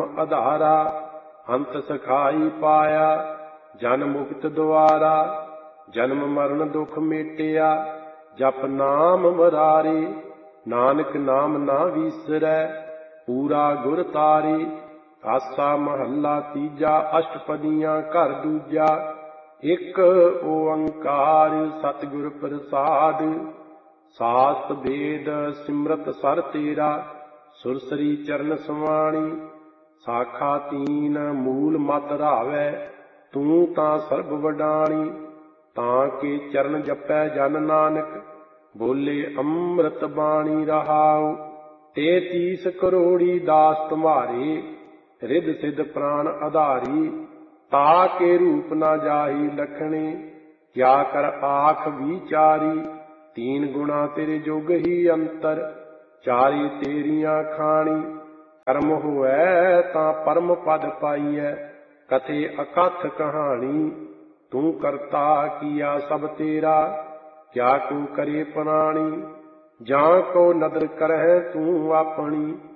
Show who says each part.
Speaker 1: ਆਧਾਰਾ। ਅੰਤ ਸਖਾਈ ਪਾਇਆ ਜਨ ਮੁਕਤ ਦੁਆਰਾ। ਜਨਮ ਮਰਨ ਦੁਖ ਮੇਟਿਆ ਜਪ ਨਾਮ ਮੁਰਾਰੇ। ਨਾਨਕ ਨਾਮ ਨਾ ਵੀਸਰੈ ਪੂਰਾ ਗੁਰ ਤਾਰੇ। ਆਸਾ ਮਹੱਲਾ ਤੀਜਾ। ਅਸ਼ਟਪਦੀਆਂ ਘਰ ਦੂਜਾ। ਇੱਕ ਓੰਕਾਰ ਸਤਿਗੁਰ ਪ੍ਰਸਾਦ। ਸਾਸਤ ਵੇਦ ਸਿਮਰਤ ਸਰ ਤੇਰਾ। ਸੁਰਸਰੀ ਚਰਨ ਸਮਾਣੀ। ਸਾਖਾ ਤੀਨ ਮੂਲ ਮਤ ਰਾਵੈ ਤੂੰ ਤਾਂ ਸਰਬ ਵਡਾਣੀ। ਤਾਂ ਕੇ ਚਰਨ ਜਪੈ ਜਨ ਨਾਨਕ ਬੋਲੇ ਅੰਮ੍ਰਿਤ ਬਾਣੀ ਰਹਾਉ। 33 ਕਰੋੜੀ ਦਾਸ ਤੁਮਾਰੇ ਰਿੱਧ ਸਿੱਧ ਪ੍ਰਾਨ ਆਧਾਰੀ। ਤਾ ਕੇ ਰੂਪ ਨਾ ਜਾਹੀ ਲਖਣੇ ਕਿਆ ਕਰ ਆਖ ਵਿਚਾਰੀ। ਤੀਨ ਗੁਣਾ ਤੇਰੇ ਜੁਗ ਹੀ ਅੰਤਰ ਚਾਰੀ ਤੇਰੀਆਂ ਖਾਣੀ। ਕਰਮ ਹੋਵੈ ਤਾਂ ਪਰਮ ਪਦ ਪਾਈਐ ਕਥੇ ਅਕਥ ਕਹਾਣੀ। ਤੂੰ ਕਰਤਾ ਕੀਆ ਸਭ ਤੇਰਾ ਕਿਆ ਕੋ ਕਰੇ ਪ੍ਰਾਣੀ। ਜਾਂ ਕੋ ਨਦਰ ਕਰਹਿ ਤੂੰ ਆਪਣੀ